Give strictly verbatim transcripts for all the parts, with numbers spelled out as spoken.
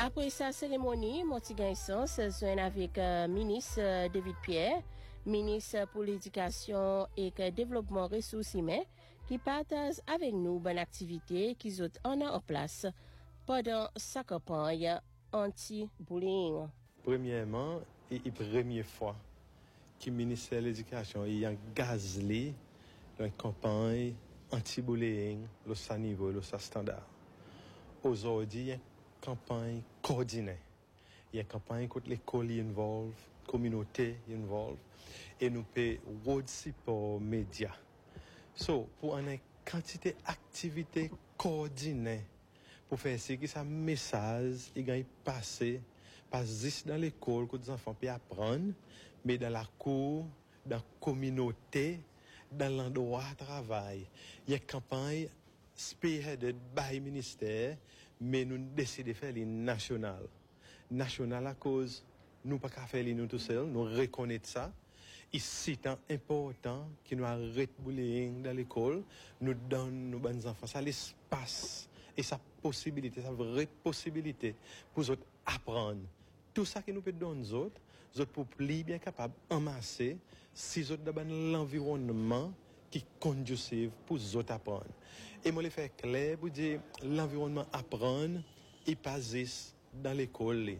Après sa cérémonie, Monti Gaïsens joint avec euh, ministre euh, David Pierre, ministre pour l'éducation et le développement ressources humaines, qui partage avec nous bonne activité qu'ils ont en place pendant sa campagne anti-bullying. Premièrement, et, et première fois que le ministère de l'Éducation a engagé dans une campagne anti-bullying, le sa niveau, le sa standard. Aujourd'hui, il y a une campagne coordonnée. Il y a une campagne contre l'école involve, la communauté involve, et nous payons road support média. So, pour une quantité d'activités coordonnées, pour faire ce que ça message, il va passer, pas juste dans l'école que les enfants peuvent apprendre, mais dans la cour, dans la communauté, dans l'endroit de travail. Il y a une campagne spearheaded by le ministère, mais nous décidons de faire les nationales. National à cause, nous ne pouvons pas faire les nous tout seuls, nous reconnaissons ça. Et c'est important que nous arrêtions le bullying dans l'école, nous donnons nos bonnes enfants ça l'espace et sa possibilité, sa vraie possibilité pour eux apprendre. Tout ça que nous pouvons donner aux autres, les autres pour plus bien capables d'amasser, si les autres dans l'environnement qui est conduisif pour les autres apprendre. Et moi, je fais clair pour dire l'environnement apprendre, il passe dans l'école.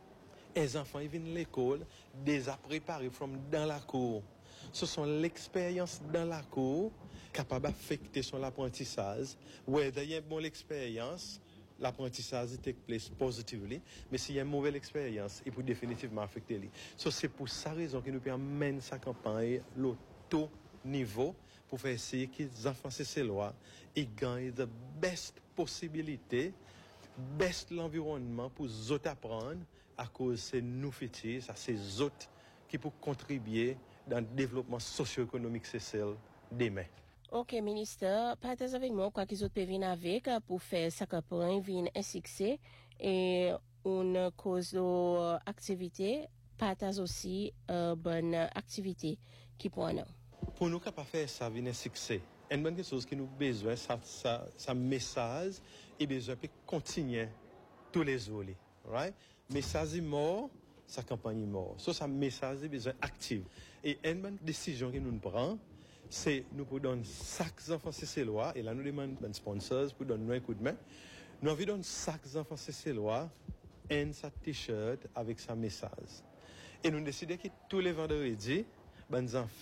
Les enfants ils viennent à l'école déjà préparés from dans la cour. Ce sont l'expérience dans la cour capable d'affecter son apprentissage. Whether il y a une bonne expérience, l'apprentissage take place positively, mais s'il y a une mauvaise expérience, il peut définitivement affecter lui. So, c'est pour ça raison que nous permet sa campagne le taux niveau pour faire essayer que les enfants ces lois et gagnent the best possibilité, best l'environnement pour les autres apprendre à cause c'est nous fétiches, ça c'est les autres qui peuvent contribuer dans le développement socio-économique c'est celle demain. Ok, ministre, partagez avec moi quoi qu'ils autres peuvent venir avec pour faire sa campagne venir un succès et une cause d'activité, partage aussi une bonne activité qui pour nous. Pour nous capables faire ça venir un succès. Une bonne chose que nous besoin ça ça ça message et besoin de continuer tous les jours, right? Message est mort, sa campagne est mort. So ça message est besoin actif. Et une bonne décision que nous prenons c'est nous pour donner chaque enfant ces lois et là nous demandons des sponsors pour donner un coup de main. Nous avons donné chaque enfant ces lois un sa t-shirt avec sa message. Et nous décidons que tous les vendredis, ben enfants